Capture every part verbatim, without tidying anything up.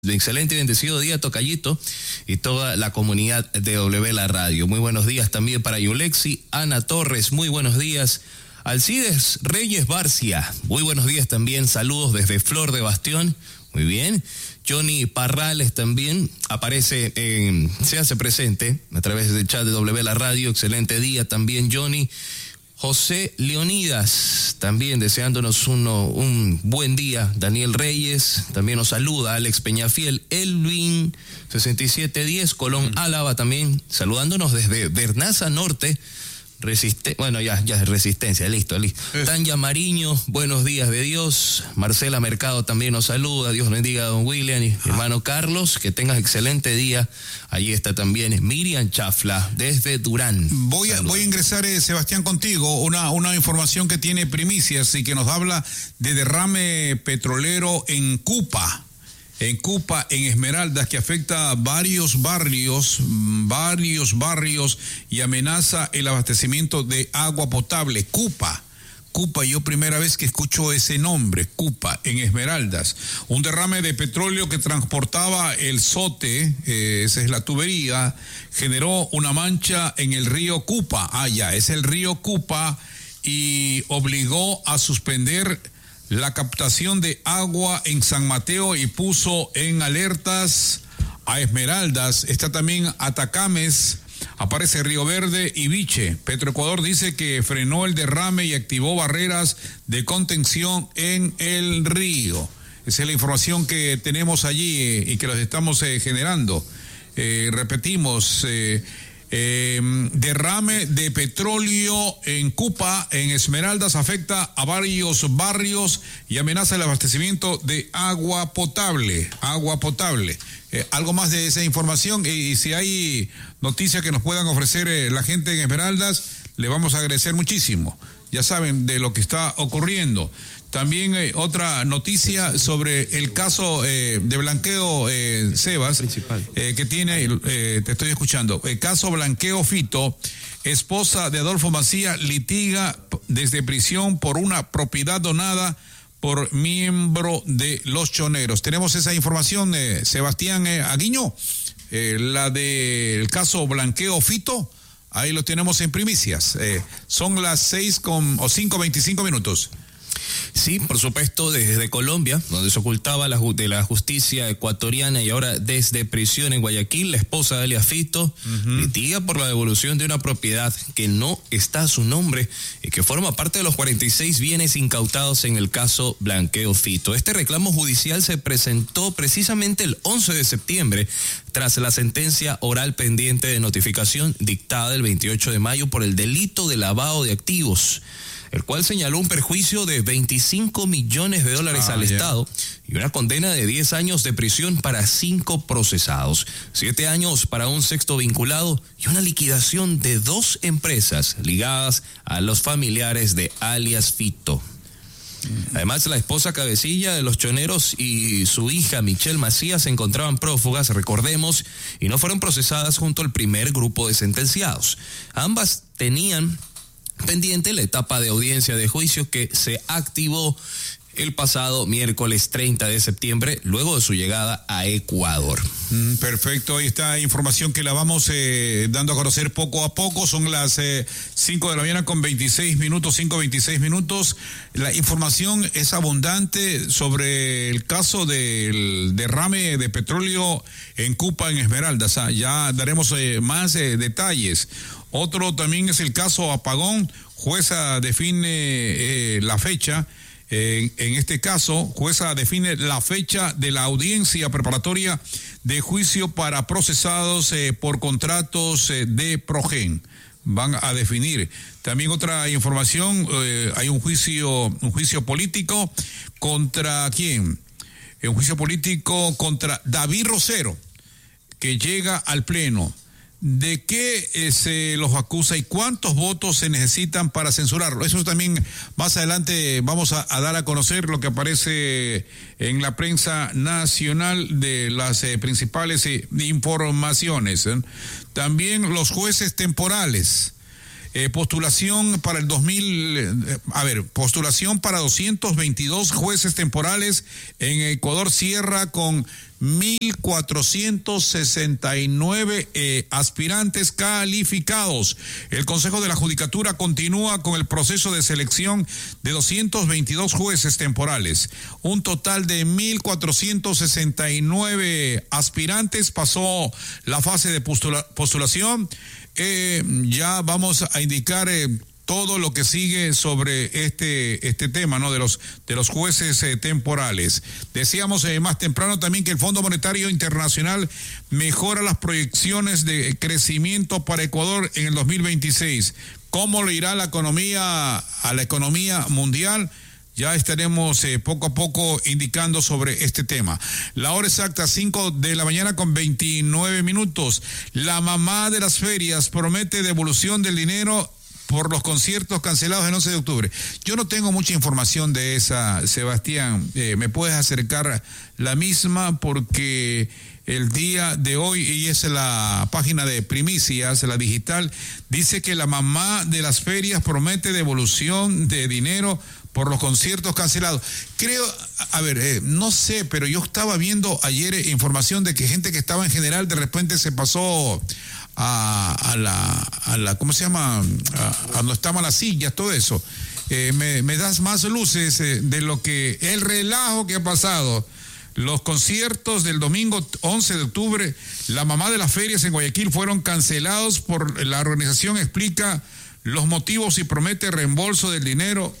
Excelente y bendecido día, tocallito, y toda la comunidad de W La Radio. Muy buenos días también para Yulexi, Ana Torres, muy buenos días. Alcides Reyes Barcia, muy buenos días también, saludos desde Flor de Bastión, muy bien. Johnny Parrales también aparece, eh, se hace presente a través del chat de W La Radio, excelente día también Johnny. José Leonidas, también deseándonos uno, un buen día. Daniel Reyes, también nos saluda. Alex Peñafiel, Elwin, sesenta y siete diez, Colón mm. Álava también, saludándonos desde Bernaza Norte. Resiste, bueno, ya, ya, resistencia, listo, listo. Es. Tanya Mariño, buenos días de Dios. Marcela Mercado también nos saluda. Dios bendiga a don William y ah. hermano Carlos, que tengas excelente día. Allí está también Miriam Chafla, desde Durán. Voy a, voy a ingresar, eh, Sebastián, contigo, una, una información que tiene primicias y que nos habla de derrame petrolero en Cupa. En Cupa, en Esmeraldas, que afecta a varios barrios, varios barrios y amenaza el abastecimiento de agua potable. Cupa, Cupa, yo primera vez que escucho ese nombre, Cupa, en Esmeraldas. Un derrame de petróleo que transportaba el sote, eh, esa es la tubería, generó una mancha en el río Cupa. Ah, ya, es el río Cupa y obligó a suspender la captación de agua en San Mateo y puso en alertas a Esmeraldas. Está también Atacames, aparece Río Verde y Viche. Petroecuador dice que frenó el derrame y activó barreras de contención en el río. Esa es la información que tenemos allí eh, y que los estamos eh, generando. Eh, repetimos, eh, Eh, derrame de petróleo en Cupa, en Esmeraldas, afecta a varios barrios y amenaza el abastecimiento de agua potable, agua potable. Eh, algo más de esa información y, y si hay noticias que nos puedan ofrecer eh, la gente en Esmeraldas, le vamos a agradecer muchísimo. Ya saben de lo que está ocurriendo. También eh, otra noticia sobre el caso eh, de blanqueo, eh, Sebas, eh, que tiene, eh, te estoy escuchando, el caso Blanqueo Fito, esposa de Adolfo Macía litiga desde prisión por una propiedad donada por miembro de los choneros. Tenemos esa información, eh, Sebastián eh, Aguiño, eh, la del caso Blanqueo Fito, ahí lo tenemos en primicias. Eh, son las seis con, o cinco veinticinco minutos. Sí, por supuesto, desde Colombia, donde se ocultaba la, de la justicia ecuatoriana y ahora desde prisión en Guayaquil, la esposa de Elia Fito uh-huh. litiga por la devolución de una propiedad que no está a su nombre y que forma parte de los cuarenta y seis bienes incautados en el caso Blanqueo Fito. Este reclamo judicial se presentó precisamente el once de septiembre tras la sentencia oral pendiente de notificación dictada el veintiocho de mayo por el delito de lavado de activos, el cual señaló un perjuicio de veinticinco millones de dólares ah, al yeah. Estado y una condena de diez años de prisión para cinco procesados, siete años para un sexto vinculado y una liquidación de dos empresas ligadas a los familiares de alias Fito. Además, la esposa cabecilla de los choneros y su hija Michelle Macías se encontraban prófugas, recordemos, y no fueron procesadas junto al primer grupo de sentenciados. Ambas tenían pendiente la etapa de audiencia de juicio que se activó el pasado miércoles treinta de septiembre, luego de su llegada a Ecuador. Mm, perfecto, ahí está información que la vamos eh, dando a conocer poco a poco. Son las eh, cinco de la mañana con veintiséis minutos, cinco veintiséis minutos. La información es abundante sobre el caso del derrame de petróleo en Cupa, en Esmeraldas. Ah, ya daremos eh, más eh, detalles. Otro también es el caso Apagón. Jueza define eh, la fecha. En, en este caso, jueza define la fecha de la audiencia preparatoria de juicio para procesados eh, por contratos eh, de Progen. Van a definir. También otra información, eh, hay un juicio, un juicio político contra ¿quién? Un juicio político contra David Rosero, que llega al Pleno. ¿De qué eh, se los acusa y cuántos votos se necesitan para censurarlo? Eso también más adelante vamos a, a dar a conocer lo que aparece en la prensa nacional de las eh, principales eh, informaciones. ¿eh? También los jueces temporales. Eh, postulación para el dos mil, eh, a ver, postulación para doscientos veintidós jueces temporales en Ecuador cierra con mil cuatrocientos sesenta y nueve eh, aspirantes calificados. El Consejo de la Judicatura continúa con el proceso de selección de doscientos veintidós jueces temporales. Un total de mil cuatrocientos sesenta y nueve aspirantes pasó la fase de postula- postulación. Eh, ya vamos a indicar eh, todo lo que sigue sobre este este tema, ¿no? De los de los jueces eh, temporales. Decíamos eh, más temprano también que el Fondo Monetario Internacional mejora las proyecciones de crecimiento para Ecuador en el dos mil veintiséis. ¿Cómo le irá la economía a la economía mundial? Ya estaremos eh, poco a poco indicando sobre este tema. La hora exacta, cinco de la mañana con veintinueve minutos. La mamá de las ferias promete devolución del dinero por los conciertos cancelados el once de octubre. Yo no tengo mucha información de esa, Sebastián. Eh, ¿Me puedes acercar la misma? Porque el día de hoy, y es la página de Primicias, la digital, dice que la mamá de las ferias promete devolución de dinero por los conciertos cancelados. Creo, a ver, eh, no sé, pero yo estaba viendo ayer eh, información de que gente que estaba en general de repente se pasó a, a la, a la, ¿cómo se llama? A, a donde estaban las sillas, todo eso. Eh, me, me das más luces eh, de lo que, el relajo que ha pasado. Los conciertos del domingo once de octubre, la mamá de las ferias en Guayaquil fueron cancelados por la organización, explica los motivos y promete reembolso del dinero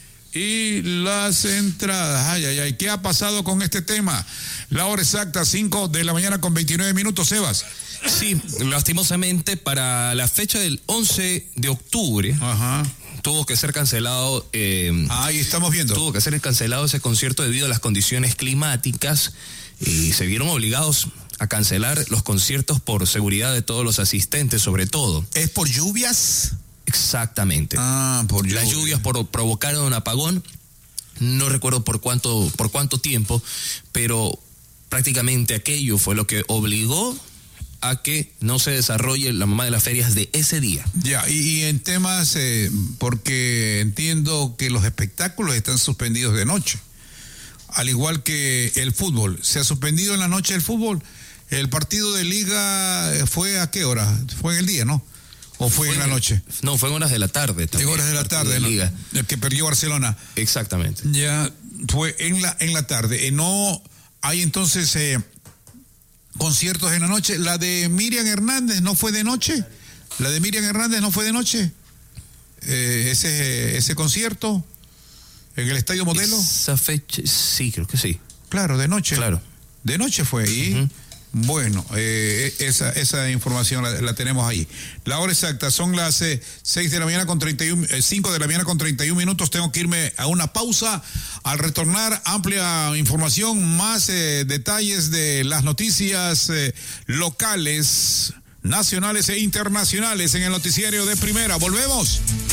y las entradas. Ay, ay, ay, ¿qué ha pasado con este tema? La hora exacta, cinco de la mañana con veintinueve minutos, Sebas. Sí, lastimosamente para la fecha del once de octubre, Ajá. tuvo que ser cancelado. Eh, Ahí estamos viendo. Tuvo que ser cancelado ese concierto debido a las condiciones climáticas y se vieron obligados a cancelar los conciertos por seguridad de todos los asistentes, sobre todo. ¿Es por lluvias? Exactamente. Ah, por Las lluvias. lluvias por, provocaron un apagón. No recuerdo por cuánto, por cuánto tiempo, pero prácticamente aquello fue lo que obligó a que no se desarrolle la mamá de las ferias de ese día. Ya, y, y en temas, eh, porque entiendo que los espectáculos están suspendidos de noche, al igual que el fútbol. ¿Se ha suspendido en la noche el fútbol? ¿El partido de liga fue a qué hora? Fue en el día, ¿no? ¿O fue, fue en la noche? No, fue en horas de la tarde también. En horas de la tarde, de liga. ¿no? El que perdió Barcelona. Exactamente. Ya, fue en la, en la tarde. Eh, no hay entonces... Eh, conciertos en la noche. La de Miriam Hernández no fue de noche. La de Miriam Hernández no fue de noche. Eh, ese ese concierto en el Estadio Modelo. Esa fecha, sí, creo que sí. Claro, de noche. Claro. De noche fue. Y uh-huh. Bueno, eh, esa esa información la, la tenemos ahí. La hora exacta son las eh, seis de la mañana con treinta y uno, eh, cinco de la mañana con treinta y uno minutos. Tengo que irme a una pausa. Al retornar, amplia información, más eh, detalles de las noticias eh, locales, nacionales e internacionales en el noticiario de Primera. Volvemos.